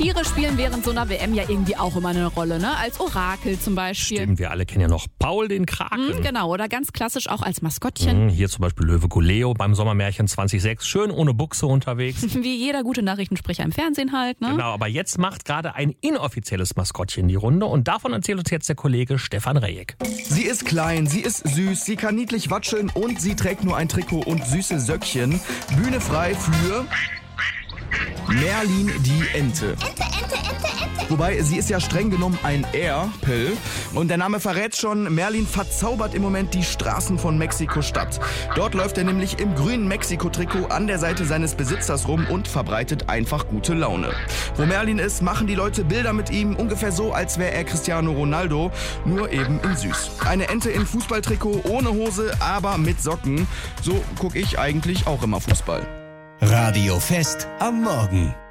Tiere spielen während so einer WM ja irgendwie auch immer eine Rolle, ne? Als Orakel zum Beispiel. Stimmt, wir alle kennen ja noch Paul den Kraken. Genau, oder ganz klassisch auch als Maskottchen. Hier zum Beispiel Löwe Goleo beim Sommermärchen 2006. Schön ohne Buchse unterwegs. Wie jeder gute Nachrichtensprecher im Fernsehen halt, ne? Genau, aber jetzt macht gerade ein inoffizielles Maskottchen die Runde und davon erzählt uns jetzt der Kollege Stefan Rejek. Sie ist klein, sie ist süß, sie kann niedlich watscheln und sie trägt nur ein Trikot und süße Söckchen. Bühne frei für Merlin die Ente. Wobei, sie ist ja streng genommen ein Erpel. Und der Name verrät schon, Merlin verzaubert im Moment die Straßen von Mexiko-Stadt. Dort läuft er nämlich im grünen Mexiko-Trikot an der Seite seines Besitzers rum und verbreitet einfach gute Laune. Wo Merlin ist, machen die Leute Bilder mit ihm, ungefähr so, als wäre er Cristiano Ronaldo, nur eben in süß. Eine Ente in Fußballtrikot, ohne Hose, aber mit Socken. So gucke ich eigentlich auch immer Fußball. Radio Fest am Morgen.